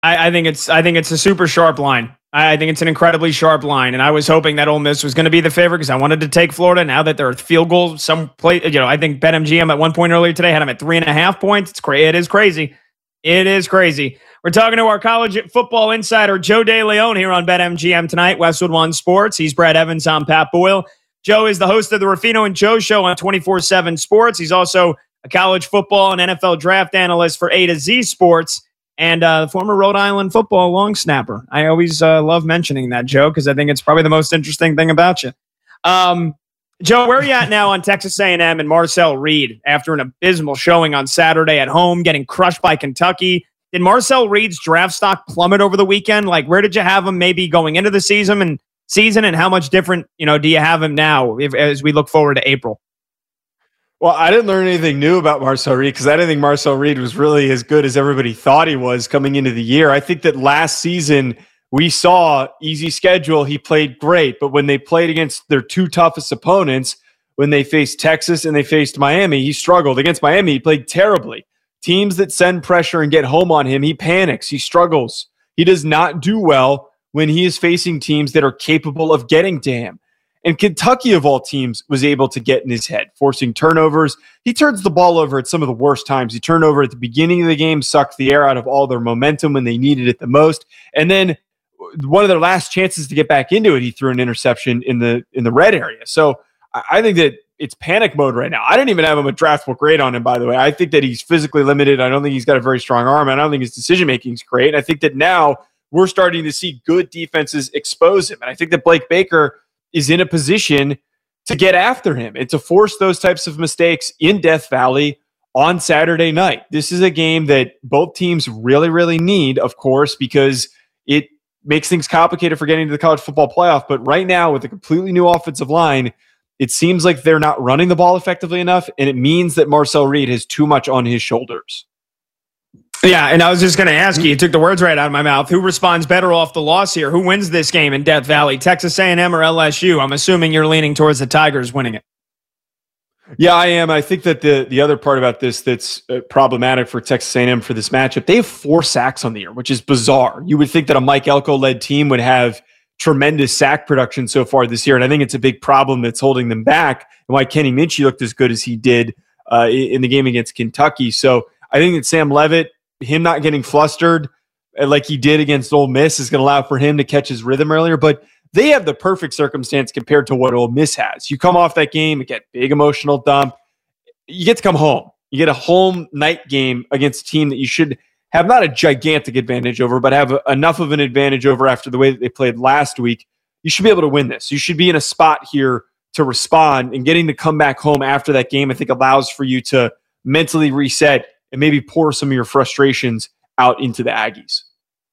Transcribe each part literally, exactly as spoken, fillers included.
I, I think it's I think it's a super sharp line. I, I think it's an incredibly sharp line, and I was hoping that Ole Miss was going to be the favorite because I wanted to take Florida. Now that they're field goal, some play, you know, I think BetMGM at one point earlier today had them at three and a half points. It's crazy. It is crazy. It is crazy. We're talking to our college football insider Joe DeLeon here on BetMGM tonight. Westwood One Sports. He's Brad Evans. I'm Pat Boyle. Joe is the host of the Ruffino and Joe Show on twenty-four seven Sports. He's also a college football and N F L draft analyst for A to Z Sports, and uh, former Rhode Island football long snapper. I always uh, love mentioning that, Joe, because I think it's probably the most interesting thing about you. Um, Joe, where are you at now on Texas A and M and Marcel Reed after an abysmal showing on Saturday at home, getting crushed by Kentucky? Did Marcel Reed's draft stock plummet over the weekend? Like, where did you have him maybe going into the season and season, and how much different, you know, do you have him now if, as we look forward to April? Well, I didn't learn anything new about Marcel Reed because I didn't think Marcel Reed was really as good as everybody thought he was coming into the year. I think that last season we saw easy schedule. He played great, but when they played against their two toughest opponents, when they faced Texas and they faced Miami, he struggled. Against Miami, he played terribly. Teams that send pressure and get home on him, he panics. He struggles. He does not do well when he is facing teams that are capable of getting to him. And Kentucky, of all teams, was able to get in his head, forcing turnovers. He turns the ball over at some of the worst times. He turned over at the beginning of the game, sucked the air out of all their momentum when they needed it the most. And then one of their last chances to get back into it, he threw an interception in the in the red area. So I think that it's panic mode right now. I didn't even have him a draftable grade on him, by the way. I think that he's physically limited. I don't think he's got a very strong arm. I don't think his decision-making is great. And I think that now we're starting to see good defenses expose him. And I think that Blake Baker is in a position to get after him and to force those types of mistakes in Death Valley on Saturday night. This is a game that both teams really, really need, of course, because it makes things complicated for getting to the college football playoff. But right now, with a completely new offensive line, it seems like they're not running the ball effectively enough, and it means that Marcel Reed has too much on his shoulders. Yeah, and I was just going to ask you, you took the words right out of my mouth. Who responds better off the loss here? Who wins this game in Death Valley, Texas A and M or L S U? I'm assuming you're leaning towards the Tigers winning it. Yeah, I am. I think that the the other part about this that's uh, problematic for Texas A and M for this matchup, they have four sacks on the year, which is bizarre. You would think that a Mike Elko-led team would have tremendous sack production so far this year, and I think it's a big problem that's holding them back and why Kenny Minchey looked as good as he did uh, in the game against Kentucky. So I think that Sam Leavitt, him not getting flustered like he did against Ole Miss, is going to allow for him to catch his rhythm earlier, but they have the perfect circumstance compared to what Ole Miss has. You come off that game, you get big emotional dump, you get to come home. You get a home night game against a team that you should have not a gigantic advantage over, but have a, enough of an advantage over after the way that they played last week. You should be able to win this. You should be in a spot here to respond, and getting to come back home after that game, I think, allows for you to mentally reset and maybe pour some of your frustrations out into the Aggies.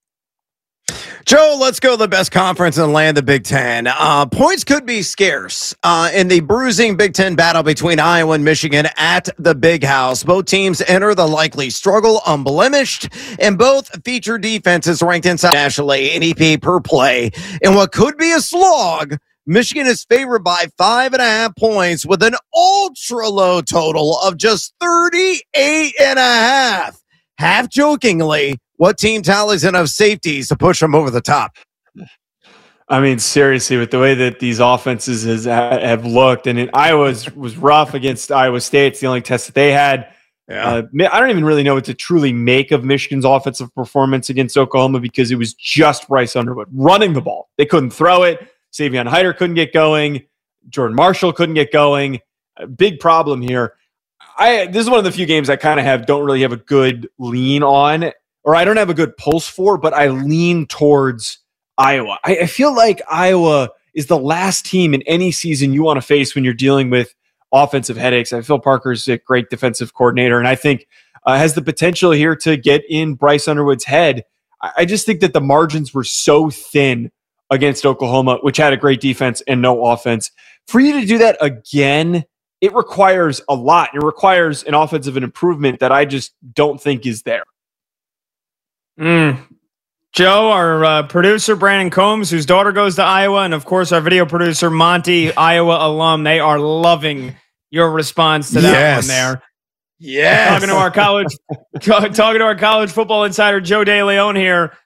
Joe, let's go to the best conference in the land, the Big Ten. Uh, points could be scarce uh, in the bruising Big Ten battle between Iowa and Michigan at the Big House. Both teams enter the likely struggle unblemished, and both feature defenses ranked inside nationally in E P per play. In what could be a slog, Michigan is favored by five and a half points with an ultra low total of just thirty-eight and a half. Half jokingly, what team tallies enough safeties to push them over the top? I mean, seriously, with the way that these offenses has, have looked, and it, Iowa was, was rough against Iowa State. It's the only test that they had. Yeah. Uh, I don't even really know what to truly make of Michigan's offensive performance against Oklahoma because it was just Bryce Underwood running the ball. They couldn't throw it. Savion Hyder couldn't get going. Jordan Marshall couldn't get going. A big problem here. I this is one of the few games I kind of have don't really have a good lean on, or I don't have a good pulse for, but I lean towards Iowa. I, I feel like Iowa is the last team in any season you want to face when you're dealing with offensive headaches. I feel Parker's a great defensive coordinator, and I think uh, has the potential here to get in Bryce Underwood's head. I, I just think that the margins were so thin against Oklahoma, which had a great defense and no offense. For you to do that again, it requires a lot. It requires an offensive improvement that I just don't think is there. Mm. Joe, our uh, producer, Brandon Combs, whose daughter goes to Iowa, and of course our video producer, Monty, Iowa alum, they are loving your response to that yes. one there. Yes. Talking to our college, talking to our college football insider Joe DeLeon here.